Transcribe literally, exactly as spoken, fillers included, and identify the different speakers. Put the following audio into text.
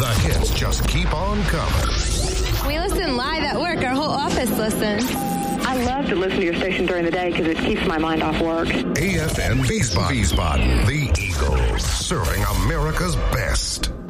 Speaker 1: The hits just keep on coming.
Speaker 2: We listen live at work. Our whole office listens.
Speaker 3: I love to listen to your station during the day because it keeps my mind off work.
Speaker 1: A F M Wiesbaden, the Eagles, serving America's best.